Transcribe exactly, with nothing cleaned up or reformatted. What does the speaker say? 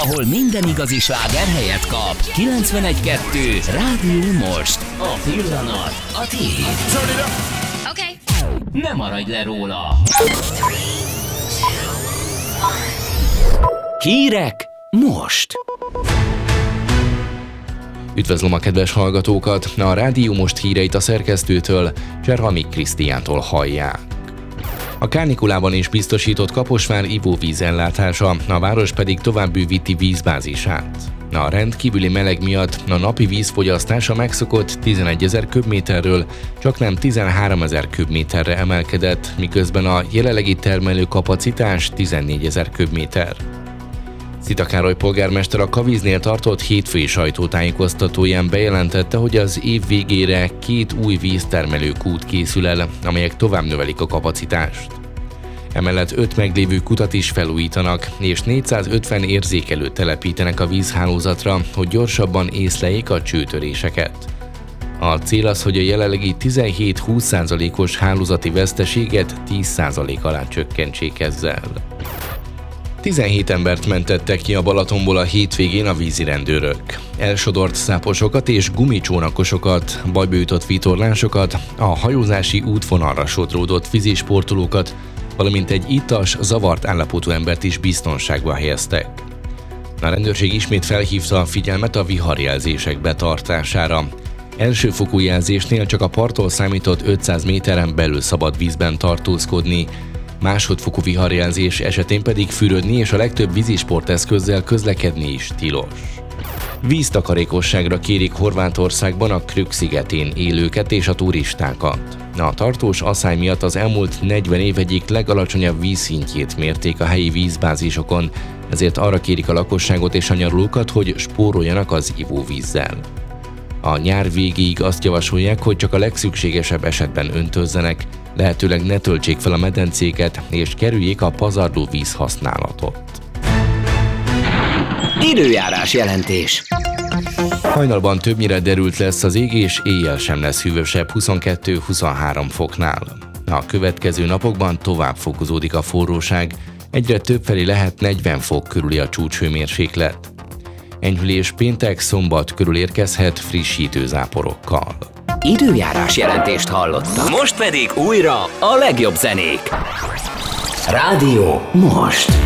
ahol minden igazi sláger helyet kap. kilencvenegy kettő Rádió Most. A pillanat a tiéd. Okay. Ne maradj le róla. Hírek most. Üdvözlöm a kedves hallgatókat! A Rádió Most híreit a szerkesztőtől, Cserhalmi Krisztiántól hallják. A kánikulában is biztosított Kaposvár ivóvíz ellátása, a város pedig tovább bővíti vízbázisát. A rendkívüli meleg miatt a napi vízfogyasztás a megszokott tizenegyezer köbméterről csaknem tizenháromezer köbméterre emelkedett, miközben a jelenlegi termelő kapacitás tizennégyezer köbméter. Szita Károly polgármester a Kavíznél tartott hétfői sajtótájékoztatóján bejelentette, hogy az év végére két új víztermelő kút készül el, amelyek tovább növelik a kapacitást. Emellett öt meglévő kutat is felújítanak, és négyszázötven érzékelőt telepítenek a vízhálózatra, hogy gyorsabban észleljék a csőtöréseket. A cél az, hogy a jelenlegi tizenhét-húsz százalékos hálózati veszteséget tíz százalék alá csökkentsék ezzel. tizenhét embert mentettek ki a Balatonból a hétvégén a vízirendőrök. Elsodort száposokat és gumicsónakosokat, bajba jutott vitorlásokat, a hajózási útvonalra sodródott vízisportolókat, valamint egy ittas, zavart állapotú embert is biztonságba helyeztek. A rendőrség ismét felhívta a figyelmet a viharjelzések betartására. Elsőfokú jelzésnél csak a parttól számított ötszáz méteren belül szabad vízben tartózkodni, másodfokú viharjelzés esetén pedig fürödni és a legtöbb vízisporteszközzel közlekedni is tilos. Víztakarékosságra kérik Horvátországban a Krk szigetén élőket és a turistákat. A tartós asszály miatt az elmúlt negyven év egyik legalacsonyabb vízszintjét mérték a helyi vízbázisokon, ezért arra kérik a lakosságot és a nyaralókat, hogy spóroljanak az ivóvízzel. A nyár végéig azt javasolják, hogy csak a legszükségesebb esetben öntözzenek, lehetőleg ne töltsék fel a medencéket, és kerüljék a pazarló víz használatot. Időjárás jelentés. Hajnalban többnyire derült lesz az ég, és éjjel sem lesz hűvösebb huszonkettő-huszonhárom foknál. A következő napokban tovább fokozódik a forróság, egyre többfelé lehet negyven fok körüli a csúcshőmérséklet. Enyhülés péntek, szombat körül érkezhet frissítő záporokkal. Időjárás jelentést hallottak. Most pedig újra a legjobb zenék. Rádió Most.